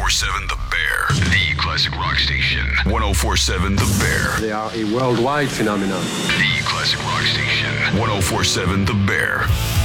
1047 The Bear, the classic rock station. 1047 The Bear. They are a worldwide phenomenon. The classic rock station. 1047 The Bear.